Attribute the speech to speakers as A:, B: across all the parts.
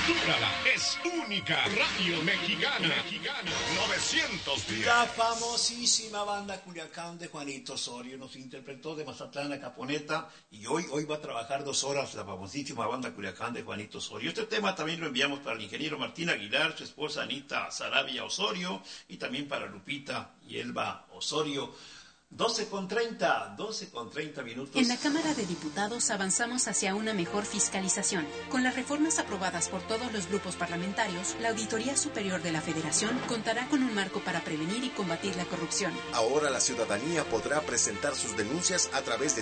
A: Descúbrala, es única. Radio Mexicana. 910.
B: La famosísima banda Culiacán de Juanito Osorio nos interpretó de Mazatlán a Caponeta y hoy va a trabajar 2 horas la famosísima banda Culiacán de Juanito Osorio. Este tema también lo enviamos para el ingeniero Martín Aguilar, su esposa Anita Sarabia Osorio y también para Lupita y Elba Osorio. 12:30 minutos.
C: En la Cámara de Diputados avanzamos hacia una mejor fiscalización. Con las reformas aprobadas por todos los grupos parlamentarios, la Auditoría Superior de la Federación contará con un marco para prevenir y combatir la corrupción.
D: Ahora la ciudadanía podrá presentar sus denuncias a través de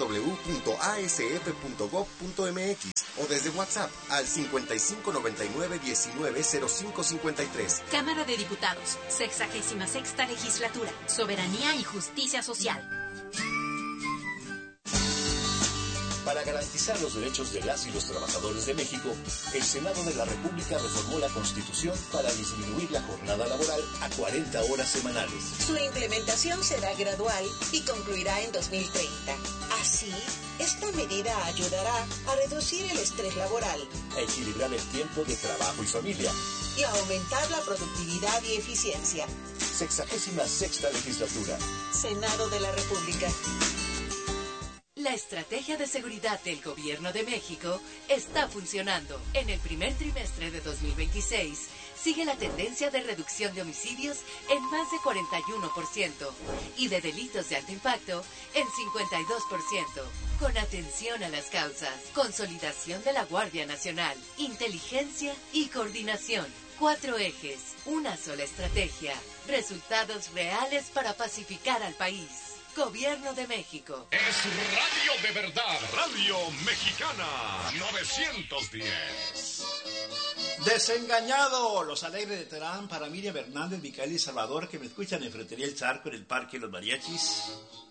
D: www.asf.gov.mx o desde WhatsApp al 5599-190553.
C: Cámara de Diputados, 66ª Legislatura, Soberanía y Justicia Social.
E: Para garantizar los derechos de las y los trabajadores de México, el Senado de la República reformó la Constitución para disminuir la jornada laboral a 40 horas semanales.
F: Su implementación será gradual y concluirá en 2030. Así, esta medida ayudará a reducir el estrés laboral,
E: a equilibrar el tiempo de trabajo y familia
F: y a aumentar la productividad y eficiencia.
E: 66ª Legislatura.
F: Senado de la República.
G: La estrategia de seguridad del Gobierno de México está funcionando. En el primer trimestre de 2026, sigue la tendencia de reducción de homicidios en más de 41% y de delitos de alto impacto en 52%. Con atención a las causas, consolidación de la Guardia Nacional, inteligencia y coordinación. 4 ejes, una sola estrategia, resultados reales para pacificar al país. Gobierno de México.
A: Es radio de verdad, Radio Mexicana 910.
B: Desengañado, los alegres de Terán para Miriam Hernández, Micael y Salvador, que me escuchan en Fretería El Charco, en el Parque Los Mariachis.